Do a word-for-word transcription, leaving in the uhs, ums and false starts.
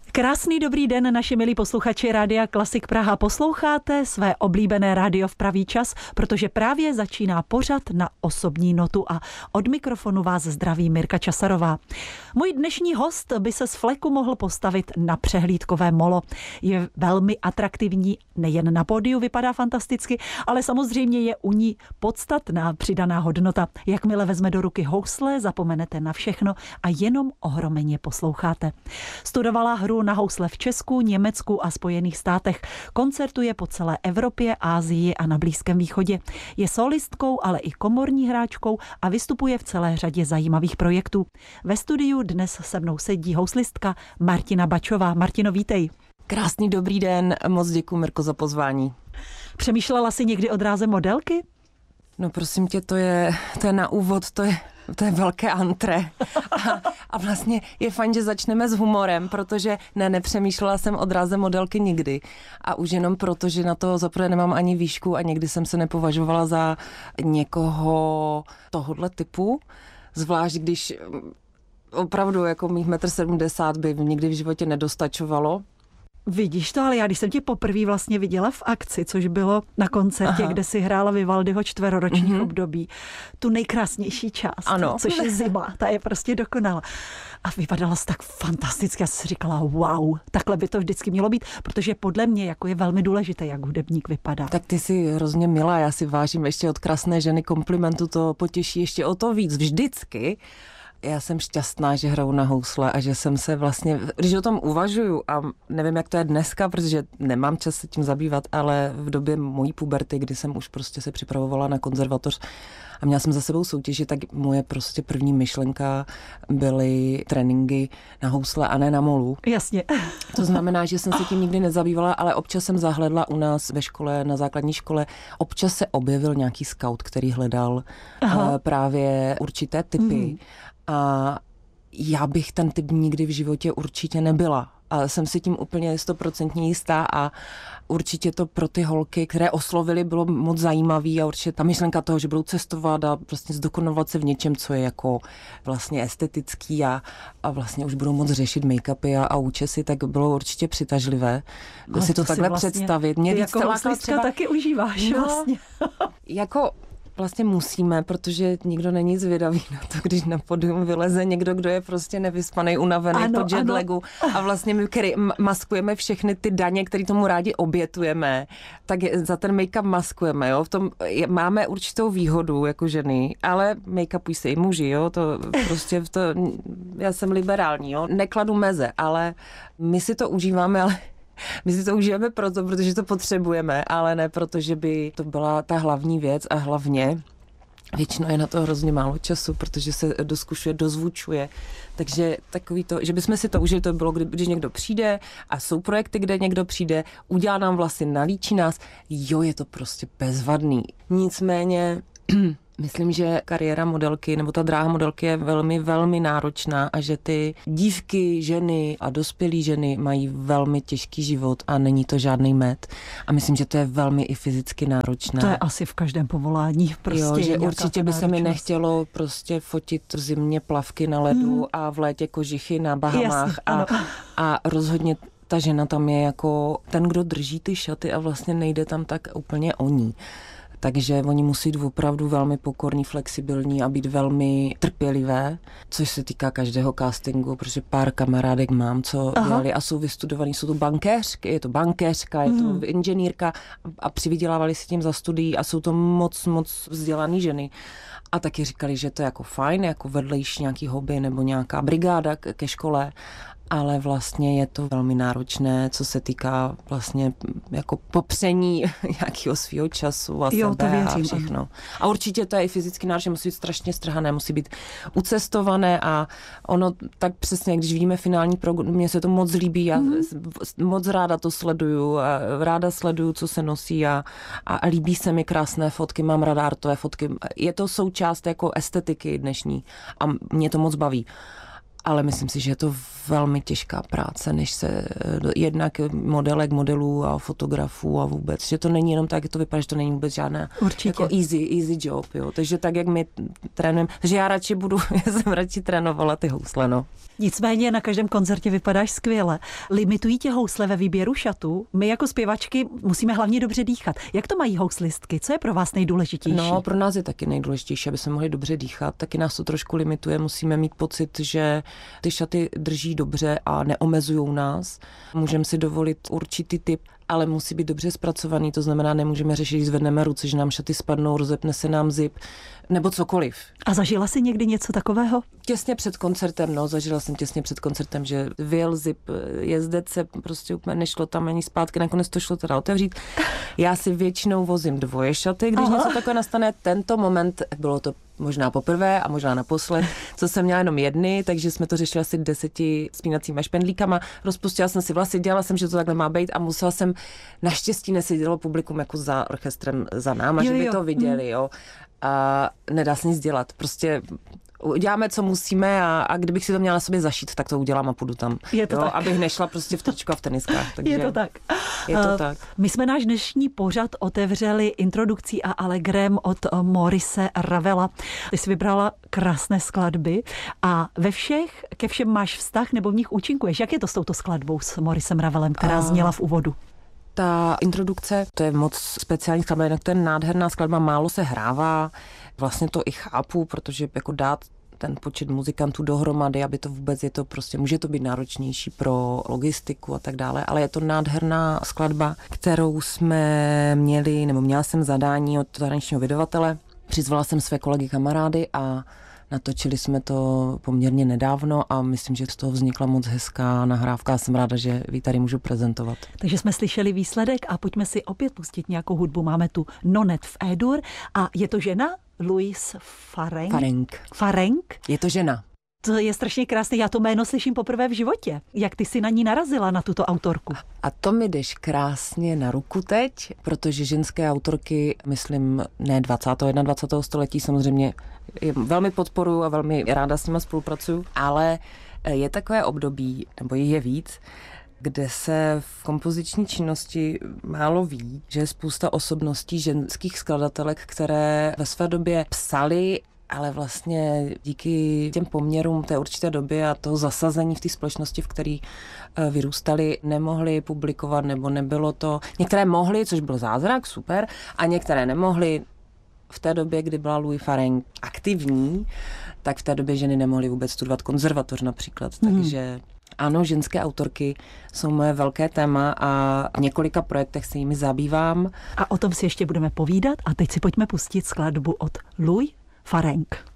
Krásný dobrý den, naši milí posluchači Rádia Klasik Praha. Posloucháte své oblíbené rádio v pravý čas, protože právě začíná pořad na osobní notu a od mikrofonu vás zdraví Mirka Časarová. Můj dnešní host by se z fleku mohl postavit na přehlídkové molo. Je velmi atraktivní, nejen na pódiu vypadá fantasticky, ale samozřejmě je u ní podstatná přidaná hodnota. Jakmile vezme do ruky housle, zapomenete na všechno a jenom ohromeně posloucháte. Studovala hru na housle v Česku, Německu a Spojených státech. Koncertuje po celé Evropě, Asii a na Blízkém východě. Je solistkou, ale i komorní hráčkou a vystupuje v celé řadě zajímavých projektů. Ve studiu dnes se mnou sedí houslistka Martina Bačová. Martino, vítej. Krásný dobrý den, moc děkuji, Mirko, za pozvání. Přemýšlela jsi někdy o dráze modelky? No prosím tě, to je, to je na úvod, to je, to je velké antré. A, a vlastně je fajn, že začneme s humorem, protože ne, nepřemýšlela jsem o dráze modelky nikdy. A už jenom proto, že na to zaprvé nemám ani výšku a někdy jsem se nepovažovala za někoho tohodle typu. Zvlášť, když opravdu jako mých metr sedmdesát by nikdy v životě nedostačovalo. Vidíš to, ale já když jsem tě poprvé vlastně viděla v akci, což bylo na koncertě, Aha. kde si hrála Vivaldiho čtveroročních mm-hmm. období, tu nejkrásnější část, ano. což je zima, ta je prostě dokonalá. A vypadala jsi tak fantasticky, já jsem si říkala, wow, takhle by to vždycky mělo být, protože podle mě jako je velmi důležité, jak hudebník vypadá. Tak ty jsi hrozně milá, já si vážím ještě od krásné ženy komplimentu, to potěší ještě o to víc, vždycky. Já jsem šťastná, že hraju na housle a že jsem se vlastně, když o tom uvažuju a nevím, jak to je dneska, protože nemám čas se tím zabývat, ale v době mojí puberty, kdy jsem už prostě se připravovala na konzervatoř a měla jsem za sebou soutěži, tak moje prostě první myšlenka byly tréninky na housle a ne na molu. Jasně. To znamená, že jsem se tím nikdy nezabývala, ale občas jsem zahledla u nás ve škole, na základní škole, občas se objevil nějaký scout, který hledal Aha. právě určité typy. Mm. A já bych ten typ nikdy v životě určitě nebyla. A jsem si tím úplně stoprocentně jistá a určitě to pro ty holky, které oslovily, bylo moc zajímavý a určitě ta myšlenka toho, že budou cestovat a vlastně zdokonalovat se v něčem, co je jako vlastně estetický a, a vlastně už budou moc řešit make-upy a, a účesy, tak bylo určitě přitažlivé si to, to takhle vlastně představit. Mě ty jako houslistka taky užíváš no, vlastně. jako vlastně musíme, protože nikdo není zvědavý na to, když na podium vyleze někdo, kdo je prostě nevyspanej, unavený ano, po jetlagu a vlastně my který maskujeme všechny ty daně, které tomu rádi obětujeme, tak za ten make-up maskujeme, jo. V tom je, máme určitou výhodu jako ženy, ale make-upují se i muži, jo. To prostě to, já jsem liberální, jo. Nekladu meze, ale my si to užíváme, ale my si to užijeme proto, protože to potřebujeme, ale ne proto, že by to byla ta hlavní věc a hlavně většinou je na to hrozně málo času, protože se dozkušuje, dozvučuje. Takže takový to, že bychom si to užili, to bylo, když někdo přijde a jsou projekty, kde někdo přijde, udělá nám vlasy, nalíčí nás, jo, je to prostě bezvadný. Nicméně myslím, že kariéra modelky nebo ta dráha modelky je velmi, velmi náročná a že ty dívky, ženy a dospělé ženy mají velmi těžký život a není to žádný med. A myslím, že to je velmi i fyzicky náročné. To je asi v každém povolání. Prostě jo, že určitě by se mi nechtělo prostě fotit v zimě plavky na ledu hmm. a v létě kožichy na Bahamách. Jasně, a, a rozhodně ta žena tam je jako ten, kdo drží ty šaty a vlastně nejde tam tak úplně o ní. Takže oni musí být opravdu velmi pokorní, flexibilní a být velmi trpělivé, což se týká každého castingu, protože pár kamarádek mám, co Aha. dělali a jsou vystudovaní, jsou to bankéřky, je to bankéřka, je to mm. inženýrka a přivydělávali si tím za studií a jsou to moc, moc vzdělaný ženy. A taky říkali, že to je jako fajn, jako vedlejší nějaký hobby nebo nějaká brigáda ke škole, ale vlastně je to velmi náročné, co se týká vlastně jako popření nějakého svého času a jo, sebe a všechno. A určitě to je i fyzicky náročné, musí být strašně strhané, musí být ucestované a ono tak přesně, když vidíme finální program, mně se to moc líbí, já mm-hmm. moc ráda to sleduju, a ráda sleduju, co se nosí a, a líbí se mi krásné fotky, mám ráda artové fotky. Je to součást jako estetiky dnešní a mě to moc baví. Ale myslím si, že je to velmi těžká práce, než se jednak modelek, modelů a fotografů a vůbec, že to není jenom tak, jak to vypadá, že to není vůbec žádná jako easy, easy job, jo. Takže tak, jak my trénujeme, takže já radši budu, já jsem radši trénovala ty housle, no. Nicméně na každém koncertě vypadáš skvěle. Limitují tě housle ve výběru šatů? My jako zpěvačky musíme hlavně dobře dýchat. Jak to mají houslistky? Co je pro vás nejdůležitější? No, pro nás je taky nejdůležitější, aby jsme mohli dobře dýchat. Taky nás to trošku limituje. Musíme mít pocit, že ty šaty drží dobře a neomezují nás. Můžeme si dovolit určitý typ, ale musí být dobře zpracovaný, to znamená, nemůžeme řešit, když zvedneme ruce, že nám šaty spadnou, rozepne se nám zip, nebo cokoliv. A zažila jsi někdy něco takového? Těsně před koncertem, no, zažila jsem těsně před koncertem, že vyjel zip, jezdec se prostě úplně nešlo tam ani zpátky, nakonec to šlo teda otevřít. Já si většinou vozím dvoje šaty, když Aha. něco takové nastane, tento moment, bylo to možná poprvé a možná naposled, co jsem měla jenom jedny, takže jsme to řešili asi deseti spínacíma špendlíkama. Rozpustila jsem si vlasy, dělala jsem, že to takhle má být a musela jsem, naštěstí nesedělo publikum jako za orchestrem za náma, jo, že by jo. to viděli, jo. A nedá se nic dělat. Prostě uděláme, co musíme a, a kdybych si to měla na sobě zašít, tak to udělám a půjdu tam. Je to jo, tak. Abych nešla prostě v tričku a v teniskách. Takže je to tak. Je to uh, tak. My jsme náš dnešní pořad otevřeli introdukcí a Allegrem od Maurice Ravela. Ty jsi vybrala krásné skladby a ve všech, ke všem máš vztah nebo v nich účinkuješ. Jak je to s touto skladbou s Mauricem Ravelem, která uh. zněla v úvodu? Ta introdukce, to je moc speciální skladba, jinak to je nádherná skladba, málo se hrává, vlastně to i chápu, protože jako dát ten počet muzikantů dohromady, aby to vůbec je to prostě, může to být náročnější pro logistiku a tak dále, ale je to nádherná skladba, kterou jsme měli, nebo měla jsem zadání od zahraničního vydavatele, přizvala jsem své kolegy kamarády a natočili jsme to poměrně nedávno a myslím, že z toho vznikla moc hezká nahrávka a jsem ráda, že ji tady můžu prezentovat. Takže jsme slyšeli výsledek a pojďme si opět pustit nějakou hudbu. Máme tu Nonet v E-dur a je to žena? Louise Farenc. Farenc. Farenc? Je to žena. To je strašně krásné, já to jméno slyším poprvé v životě. Jak ty si na ní narazila, na tuto autorku? A to mi jdeš krásně na ruku teď, protože ženské autorky, myslím, ne dvacátého dvacátého prvního století, samozřejmě je velmi podporuju a velmi ráda s nimi spolupracuju, ale je takové období, nebo jich je víc, kde se v kompoziční činnosti málo ví, že je spousta osobností ženských skladatelek, které ve své době psaly, ale vlastně díky těm poměrům té určité doby a toho zasazení v té společnosti, v které vyrůstaly, nemohly publikovat, nebo nebylo to... Některé mohly, což byl zázrak, super, a některé nemohly. V té době, kdy byla Louise Farenc aktivní, tak v té době ženy nemohly vůbec studovat konzervatoř například, mm. takže... Ano, ženské autorky jsou moje velké téma a v několika projektech se jimi zabývám. A o tom si ještě budeme povídat a teď si pojďme pustit skladbu od Louise Farenc.